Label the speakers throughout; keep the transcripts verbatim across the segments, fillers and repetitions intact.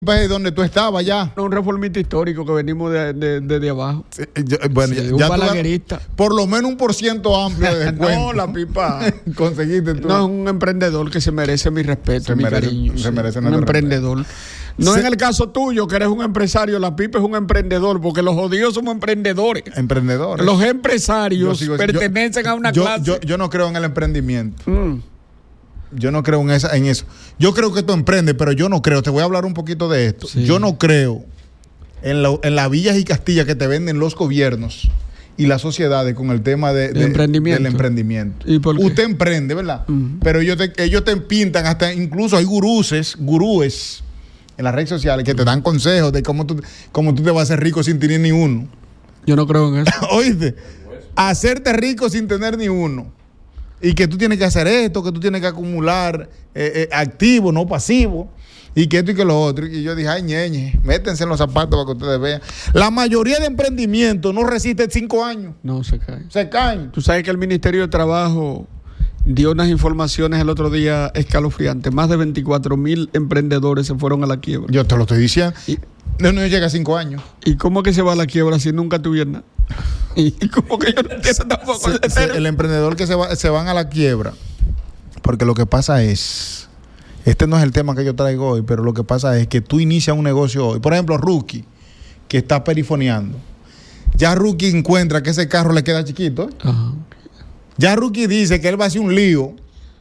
Speaker 1: Pues donde tú estabas ya.
Speaker 2: Un reformista histórico que venimos de, de, de, de abajo.
Speaker 1: Sí, yo, bueno,
Speaker 2: sí,
Speaker 1: ya,
Speaker 2: un
Speaker 1: ya
Speaker 2: balaguerista.
Speaker 1: Tú, por lo menos un por ciento amplio de descuento.
Speaker 2: No, la pipa.
Speaker 1: Conseguiste tú.
Speaker 2: No, es un emprendedor que se merece mi respeto,
Speaker 1: se
Speaker 2: mi
Speaker 1: merece,
Speaker 2: cariño.
Speaker 1: Se
Speaker 2: sí.
Speaker 1: merece
Speaker 2: un emprendedor. Respeto. No se, en el caso tuyo, que eres un empresario, la pipa es un emprendedor, porque los jodidos somos emprendedores.
Speaker 1: Emprendedores.
Speaker 2: Los empresarios sigo, pertenecen
Speaker 1: yo,
Speaker 2: a una
Speaker 1: yo,
Speaker 2: clase.
Speaker 1: Yo, yo no creo en el emprendimiento.
Speaker 2: Mm.
Speaker 1: Yo no creo en, esa, en eso. Yo creo que tú emprendes, pero yo no creo. Te voy a hablar un poquito de esto. Sí. Yo no creo en, la, en las villas y castillas que te venden los gobiernos y las sociedades con el tema de, de,
Speaker 2: emprendimiento.
Speaker 1: del emprendimiento.
Speaker 2: ¿Y por qué?
Speaker 1: Usted emprende, ¿verdad?
Speaker 2: Uh-huh.
Speaker 1: Pero ellos te, ellos te pintan, hasta incluso hay gurúes, gurúes en las redes sociales que te dan consejos de cómo tú, cómo tú te vas a hacer rico sin tener ni uno.
Speaker 2: Yo no creo en eso.
Speaker 1: ¿Oíste? Hacerte rico sin tener ni uno. Y que tú tienes que hacer esto, que tú tienes que acumular eh, eh, activo, no pasivo, y que esto y que lo otro. Y yo dije, ay, ñeñe, métense en los zapatos para que ustedes vean. La mayoría de emprendimientos no resisten cinco años.
Speaker 2: No, se caen.
Speaker 1: Se caen.
Speaker 2: Tú sabes que el Ministerio de Trabajo dio unas informaciones el otro día escalofriantes. Más de veinticuatro mil emprendedores se fueron a la quiebra.
Speaker 1: Yo te lo estoy diciendo.
Speaker 2: Y,
Speaker 1: no, no llega a cinco años.
Speaker 2: ¿Y cómo que se va a la quiebra si nunca tuvieron nada? Y como que yo no entiendo tampoco.
Speaker 1: Se, se, el emprendedor que se va, se van a la quiebra, porque lo que pasa es, este no es el tema que yo traigo hoy, pero lo que pasa es que tú inicias un negocio hoy. Por ejemplo, Rookie, que está perifoneando. Ya Rookie encuentra que ese carro le queda chiquito. ¿eh?
Speaker 2: Ajá.
Speaker 1: Ya Rookie dice que él va a hacer un lío.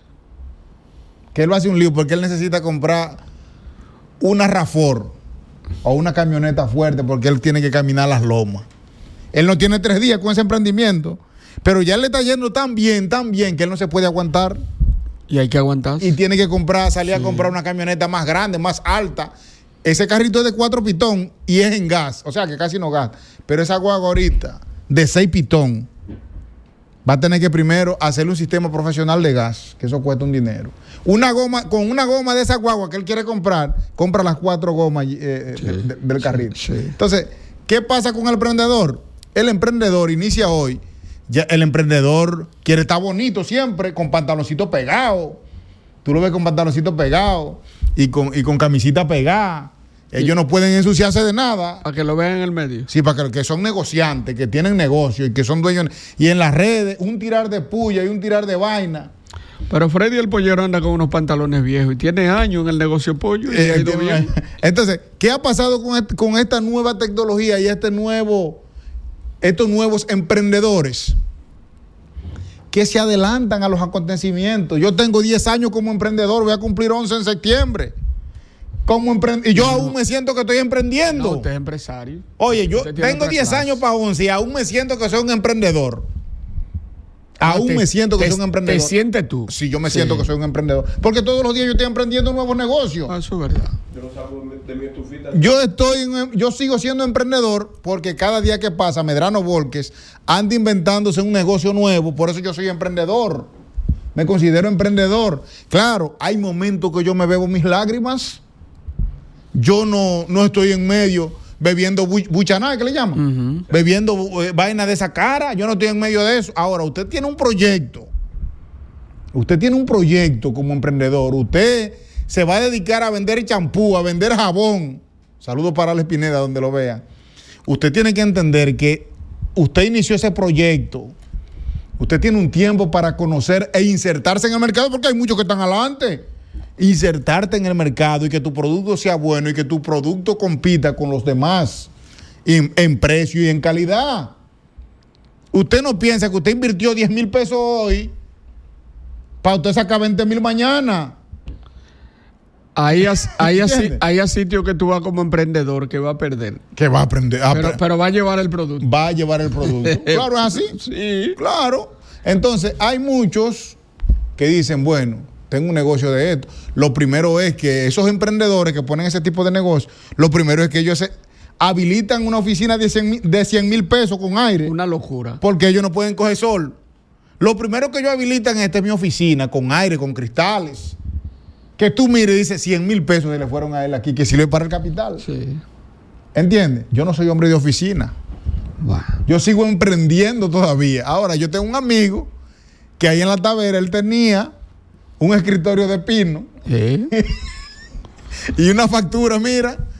Speaker 1: Que él va a hacer un lío porque él necesita comprar una RAFOR o una camioneta fuerte porque él tiene que caminar las lomas. Él no tiene tres días con ese emprendimiento, pero ya le está yendo tan bien, tan bien, que él no se puede aguantar.
Speaker 2: Y hay que aguantar.
Speaker 1: Y tiene que comprar, salir sí. a comprar una camioneta más grande, más alta. Ese carrito es de cuatro pitón y es en gas, o sea que casi no gasta. Pero esa guagua ahorita de seis pitón va a tener que primero hacerle un sistema profesional de gas, que eso cuesta un dinero. Una goma, con una goma de esa guagua que él quiere comprar, compra las cuatro gomas eh, sí. de, de, del carrito. Sí. Sí. Entonces, ¿qué pasa con el emprendedor? El emprendedor inicia hoy, ya el emprendedor quiere estar bonito siempre, con pantaloncito pegado. Tú lo ves con pantaloncito pegado y con, y con camisita pegada. Ellos no pueden ensuciarse de nada.
Speaker 2: Para que lo vean en el medio.
Speaker 1: Sí, para que, que son negociantes, que tienen negocio y que son dueños. Y en las redes, un tirar de puya y un tirar de vaina.
Speaker 2: Pero Freddy el Pollero anda con unos pantalones viejos y tiene años en el negocio pollo. Y eh, ha ido bien.
Speaker 1: Entonces, ¿qué ha pasado con, este, con esta nueva tecnología y este nuevo... estos nuevos emprendedores que se adelantan a los acontecimientos? Yo tengo diez años como emprendedor, voy a cumplir once en septiembre. Como emprend- y yo no. aún me siento que estoy emprendiendo.
Speaker 2: No, usted es empresario.
Speaker 1: Oye, yo tengo diez años para once y aún me siento que soy un emprendedor.
Speaker 2: Ah,
Speaker 1: aún
Speaker 2: te,
Speaker 1: me siento que
Speaker 2: te,
Speaker 1: soy un emprendedor.
Speaker 2: ¿Te sientes tú?
Speaker 1: Sí, yo me sí. siento que soy un emprendedor. Porque todos los días yo estoy emprendiendo nuevos negocios.
Speaker 2: Ah, eso es verdad.
Speaker 3: Yo no salgo de mi estufita.
Speaker 1: Yo estoy, en, yo sigo siendo emprendedor porque cada día que pasa Medrano Volques anda inventándose un negocio nuevo. Por eso yo soy emprendedor. Me considero emprendedor. Claro, hay momentos que yo me bebo mis lágrimas. Yo no, no estoy en medio bebiendo bu- buchaná, ¿qué le llaman? Uh-huh. Bebiendo eh, vaina de esa cara. Yo no estoy en medio de eso. Ahora, usted tiene un proyecto. Usted tiene un proyecto como emprendedor. Usted se va a dedicar a vender champú, a vender jabón. Saludos para Alex Pineda, donde lo vea. Usted tiene que entender que usted inició ese proyecto. Usted tiene un tiempo para conocer e insertarse en el mercado, porque hay muchos que están adelante. Insertarte en el mercado y que tu producto sea bueno y que tu producto compita con los demás en, en precio y en calidad. Usted no piensa que usted invirtió diez mil pesos hoy para usted sacar veinte mil mañana.
Speaker 2: Hay, hay, así, hay sitios que tú vas como emprendedor que va a perder.
Speaker 1: Que va a aprender. A
Speaker 2: pero, pero va a llevar el producto.
Speaker 1: Va a llevar el producto. Claro, es así.
Speaker 2: Sí.
Speaker 1: Claro. Entonces, hay muchos que dicen, bueno, tengo un negocio de esto. Lo primero es que esos emprendedores que ponen ese tipo de negocio, lo primero es que ellos se habilitan una oficina de cien mil pesos con aire.
Speaker 2: Una locura.
Speaker 1: Porque ellos no pueden coger sol. Lo primero que ellos habilitan es esta es mi oficina, con aire, con cristales. Que tú mires y dices, cien mil pesos se le fueron a él aquí, que sirve para el capital.
Speaker 2: Sí.
Speaker 1: ¿Entiendes? Yo no soy hombre de oficina.
Speaker 2: Wow.
Speaker 1: Yo sigo emprendiendo todavía. Ahora, yo tengo un amigo que ahí en la Tavera él tenía un escritorio de pino.
Speaker 2: ¿Eh?
Speaker 1: Y una factura, mira.